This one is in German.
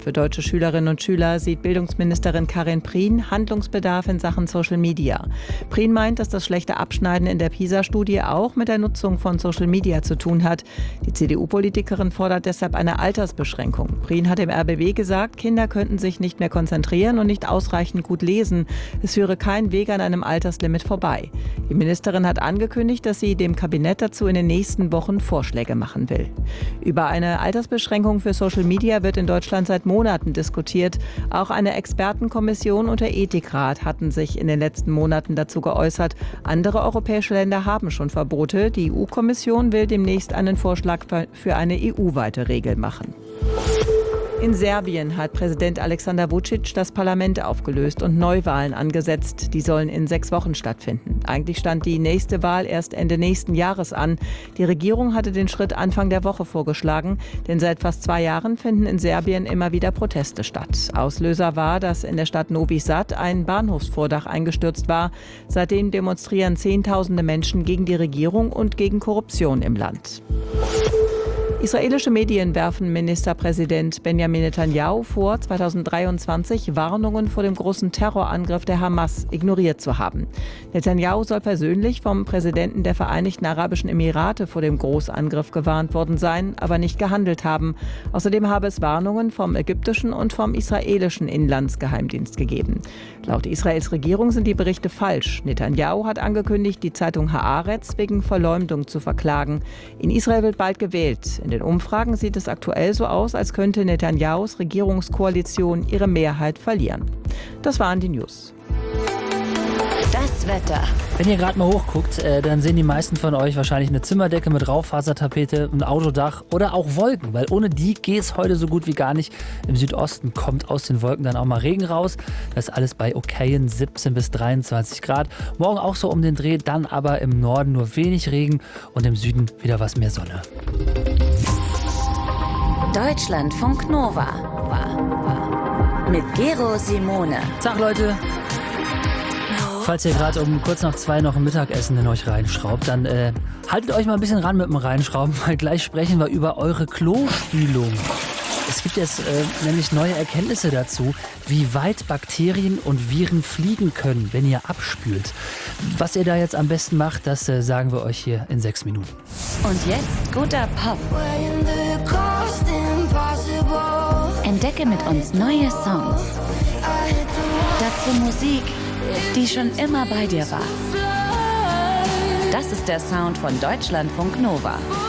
Für deutsche Schülerinnen und Schüler sieht Bildungsministerin Karin Prien Handlungsbedarf in Sachen Social Media. Prien meint, dass das schlechte Abschneiden in der PISA-Studie auch mit der Nutzung von Social Media zu tun hat. Die CDU-Politikerin fordert deshalb eine Altersbeschränkung. Prien hat im RBB gesagt, Kinder könnten sich nicht mehr konzentrieren und nicht ausreichend gut lesen. Es führe kein Weg an einem Alterslimit vorbei. Die Ministerin hat angekündigt, dass sie dem Kabinett dazu in den nächsten Wochen Vorschläge machen will. Über eine Altersbeschränkung für Social Media wird in Deutschland seit Monaten diskutiert. Auch eine Expertenkommission und der Ethikrat hatten sich in den letzten Monaten dazu geäußert. Andere europäische Länder haben schon Verbote. Die EU-Kommission will demnächst einen Vorschlag für eine EU-weite Regel machen. In Serbien hat Präsident Aleksandar Vučić das Parlament aufgelöst und Neuwahlen angesetzt. Die sollen in 6 Wochen stattfinden. Eigentlich stand die nächste Wahl erst Ende nächsten Jahres an. Die Regierung hatte den Schritt Anfang der Woche vorgeschlagen, denn seit fast 2 Jahren finden in Serbien immer wieder Proteste statt. Auslöser war, dass in der Stadt Novi Sad ein Bahnhofsvordach eingestürzt war. Seitdem demonstrieren Zehntausende Menschen gegen die Regierung und gegen Korruption im Land. Israelische Medien werfen Ministerpräsident Benjamin Netanyahu vor, 2023 Warnungen vor dem großen Terrorangriff der Hamas ignoriert zu haben. Netanyahu soll persönlich vom Präsidenten der Vereinigten Arabischen Emirate vor dem Großangriff gewarnt worden sein, aber nicht gehandelt haben. Außerdem habe es Warnungen vom ägyptischen und vom israelischen Inlandsgeheimdienst gegeben. Laut Israels Regierung sind die Berichte falsch. Netanyahu hat angekündigt, die Zeitung Haaretz wegen Verleumdung zu verklagen. In Israel wird bald gewählt. In den Umfragen sieht es aktuell so aus, als könnte Netanyahus Regierungskoalition ihre Mehrheit verlieren. Das waren die News. Das Wetter. Wenn ihr gerade mal hochguckt, dann sehen die meisten von euch wahrscheinlich eine Zimmerdecke mit Raufasertapete, ein Autodach oder auch Wolken, weil ohne die geht es heute so gut wie gar nicht. Im Südosten kommt aus den Wolken dann auch mal Regen raus. Das ist alles bei okayen 17 bis 23 Grad. Morgen auch so um den Dreh, dann aber im Norden nur wenig Regen und im Süden wieder was mehr Sonne. Deutschlandfunk Nova mit Gero Simone. Tag Leute. Falls ihr gerade um kurz nach 2 noch ein Mittagessen in euch reinschraubt, dann haltet euch mal ein bisschen ran mit dem Reinschrauben, weil gleich sprechen wir über eure Klospülung. Es gibt jetzt nämlich neue Erkenntnisse dazu, wie weit Bakterien und Viren fliegen können, wenn ihr abspült. Was ihr da jetzt am besten macht, das sagen wir euch hier in 6 Minuten. Und jetzt guter Pop. Entdecke mit uns neue Songs. Dazu Musik, die schon immer bei dir war. Das ist der Sound von Deutschlandfunk Nova.